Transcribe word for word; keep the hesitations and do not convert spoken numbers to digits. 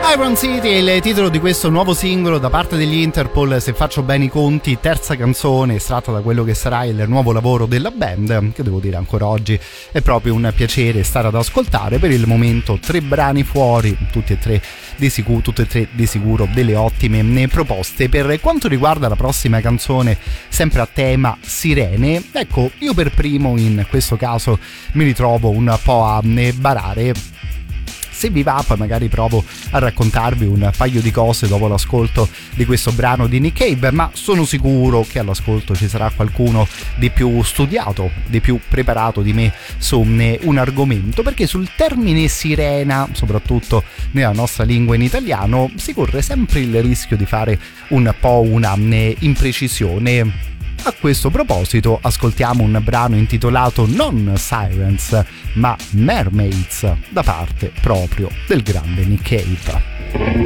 Iron City è il titolo di questo nuovo singolo da parte degli Interpol. Se faccio bene i conti, terza canzone estratta da quello che sarà il nuovo lavoro della band, che devo dire ancora oggi è proprio un piacere stare ad ascoltare. Per il momento tre brani fuori, tutti e tre di sicuro, tutte e tre di sicuro delle ottime proposte. Per quanto riguarda la prossima canzone, sempre a tema sirene, ecco, io per primo in questo caso mi ritrovo un po' a barare. Se vi va, poi magari provo a raccontarvi un paio di cose dopo l'ascolto di questo brano di Nick Cave, ma sono sicuro che all'ascolto ci sarà qualcuno di più studiato, di più preparato di me su un argomento, perché sul termine sirena, soprattutto nella nostra lingua in italiano, si corre sempre il rischio di fare un po' una imprecisione. A questo proposito ascoltiamo un brano intitolato non Sirens ma Mermaids da parte proprio del grande Nick Cave.